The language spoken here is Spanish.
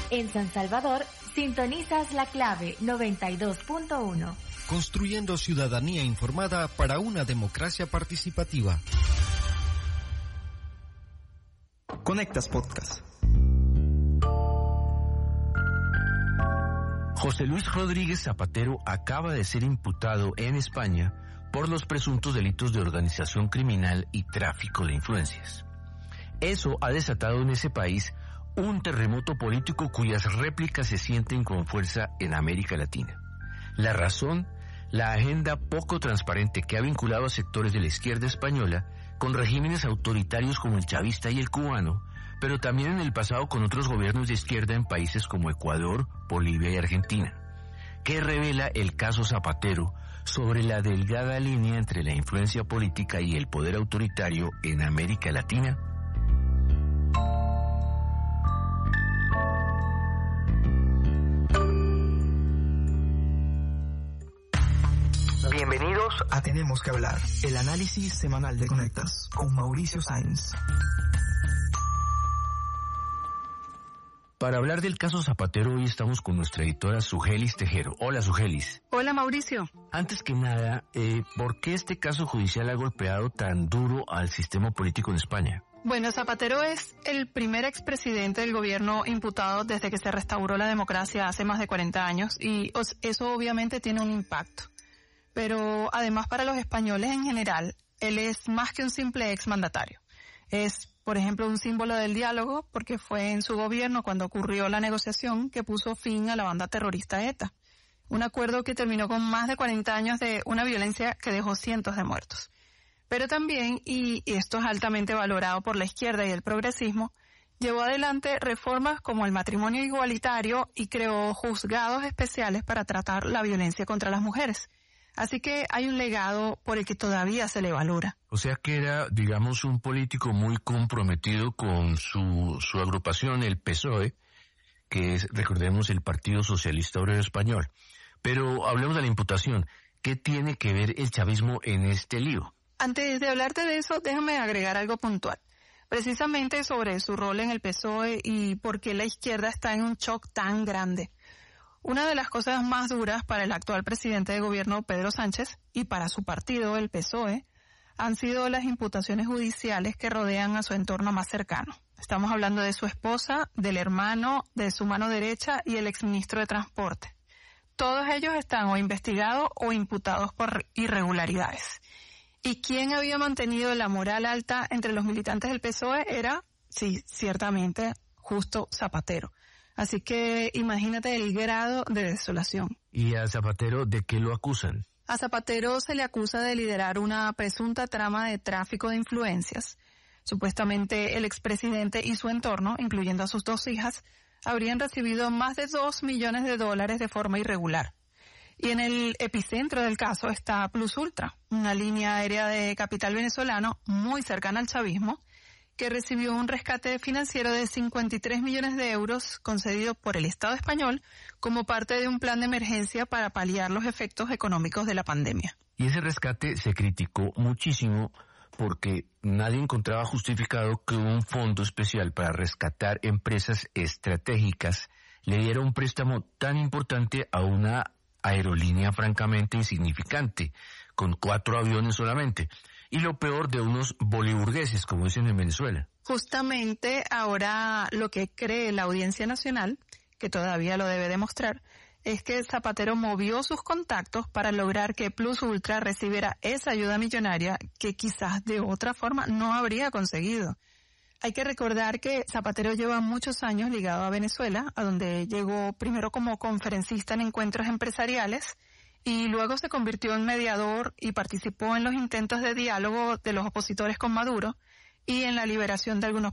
En San Salvador, sintonizas La Clave 92.1. Construyendo ciudadanía informada para una democracia participativa. Conectas Podcast. José Luis Rodríguez Zapatero acaba de ser imputado en España por los presuntos delitos de organización criminal y tráfico de influencias. Eso ha desatado en ese país un terremoto político cuyas réplicas se sienten con fuerza en América Latina. La razón, la agenda poco transparente que ha vinculado a sectores de la izquierda española con regímenes autoritarios como el chavista y el cubano, pero también en el pasado con otros gobiernos de izquierda en países como Ecuador, Bolivia y Argentina. ¿Qué revela el caso Zapatero sobre la delgada línea entre la influencia política y el poder autoritario en América Latina? Bienvenidos a Tenemos que Hablar, el análisis semanal de Conectas, con Mauricio Sáenz. Para hablar del caso Zapatero, hoy estamos con nuestra editora Sugelis Tejero. Hola, Sugelis. Hola, Mauricio. Antes que nada, ¿por qué este caso judicial ha golpeado tan duro al sistema político en España? Bueno, Zapatero es el primer expresidente del gobierno imputado desde que se restauró la democracia hace más de 40 años y eso obviamente tiene un impacto. Pero además para los españoles en general, él es más que un simple exmandatario. Es, por ejemplo, un símbolo del diálogo porque fue en su gobierno cuando ocurrió la negociación que puso fin a la banda terrorista ETA. Un acuerdo que terminó con más de 40 años de una violencia que dejó cientos de muertos. Pero también, y esto es altamente valorado por la izquierda y el progresismo, llevó adelante reformas como el matrimonio igualitario y creó juzgados especiales para tratar la violencia contra las mujeres. Así que hay un legado por el que todavía se le valora. O sea que era, digamos, un político muy comprometido con su agrupación, el PSOE, que es, recordemos, el Partido Socialista Obrero Español. Pero hablemos de la imputación. ¿Qué tiene que ver el chavismo en este lío? Antes de hablarte de eso, déjame agregar algo puntual. Precisamente sobre su rol en el PSOE y por qué la izquierda está en un shock tan grande. Una de las cosas más duras para el actual presidente de gobierno, Pedro Sánchez, y para su partido, el PSOE, han sido las imputaciones judiciales que rodean a su entorno más cercano. Estamos hablando de su esposa, del hermano, de su mano derecha y el exministro de Transporte. Todos ellos están o investigados o imputados por irregularidades. ¿Y quién había mantenido la moral alta entre los militantes del PSOE? Era, sí, ciertamente, justo Zapatero. Así que imagínate el grado de desolación. ¿Y a Zapatero de qué lo acusan? A Zapatero se le acusa de liderar una presunta trama de tráfico de influencias. Supuestamente el expresidente y su entorno, incluyendo a sus 2 hijas, habrían recibido más de $2 millones de forma irregular. Y en el epicentro del caso está Plus Ultra, una línea aérea de capital venezolano muy cercana al chavismo, que recibió un rescate financiero de 53 millones de euros concedido por el Estado español como parte de un plan de emergencia para paliar los efectos económicos de la pandemia. Y ese rescate se criticó muchísimo porque nadie encontraba justificado que un fondo especial para rescatar empresas estratégicas le diera un préstamo tan importante a una aerolínea francamente insignificante, con 4 aviones solamente. Y lo peor, de unos boliburgueses, como dicen en Venezuela. Justamente ahora lo que cree la Audiencia Nacional, que todavía lo debe demostrar, es que Zapatero movió sus contactos para lograr que Plus Ultra recibiera esa ayuda millonaria que quizás de otra forma no habría conseguido. Hay que recordar que Zapatero lleva muchos años ligado a Venezuela, a donde llegó primero como conferencista en encuentros empresariales, y luego se convirtió en mediador y participó en los intentos de diálogo de los opositores con Maduro y en la liberación de algunos